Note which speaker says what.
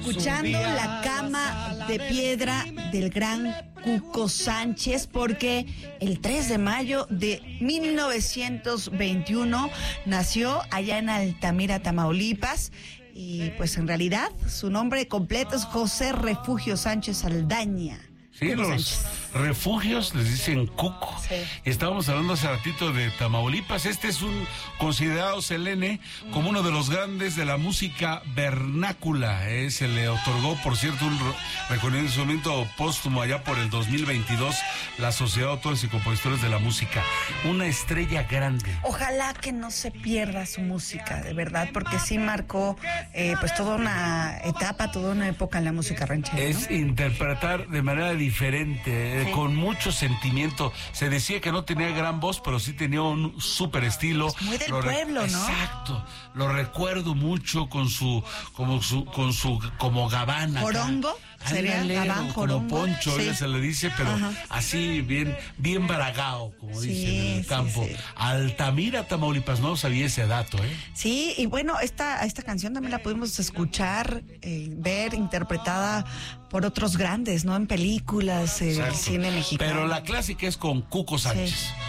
Speaker 1: escuchando La Cama de Piedra del gran Cuco Sánchez, porque el 3 de mayo de 1921 nació allá en Altamira, Tamaulipas. Y pues en realidad su nombre completo es José Refugio Sánchez Saldaña.
Speaker 2: Sí,
Speaker 1: Cuco
Speaker 2: los
Speaker 1: Sánchez.
Speaker 2: refugios les dicen Cuco.
Speaker 1: Sí.
Speaker 2: Y estábamos hablando hace ratito de Tamaulipas. Este es un considerado, Selene, como uno de los grandes de la música vernácula. Se le otorgó, por cierto, un reconocimiento póstumo allá por el 2022, la Sociedad de Autores y Compositores de la Música. Una estrella grande.
Speaker 1: Ojalá que no se pierda su música, de verdad, porque sí marcó pues toda una etapa, toda una época en la música ranchera, ¿no?
Speaker 2: Es interpretar de manera diferente,
Speaker 1: Sí.
Speaker 2: con mucho sentimiento. Se decía que no tenía gran voz, pero sí tenía un súper estilo.
Speaker 1: Es muy del pueblo, ¿no?
Speaker 2: Exacto. Lo recuerdo mucho con su como gabana.
Speaker 1: ¿Jorongo? ¿Sería
Speaker 2: Ándale,
Speaker 1: gabán,
Speaker 2: como
Speaker 1: jorongo?
Speaker 2: poncho,
Speaker 1: Sí.
Speaker 2: ella se le dice, pero
Speaker 1: Ajá.
Speaker 2: así bien baragao, como
Speaker 1: Sí,
Speaker 2: dicen en el
Speaker 1: sí,
Speaker 2: campo.
Speaker 1: sí.
Speaker 2: Altamira, Tamaulipas, no sabía ese dato, ¿eh?
Speaker 1: Sí, y bueno, esta canción también la pudimos escuchar, ver interpretada por otros grandes, ¿no? En películas, el
Speaker 2: Exacto.
Speaker 1: cine mexicano.
Speaker 2: Pero la clásica es con Cuco Sánchez.
Speaker 1: Sí.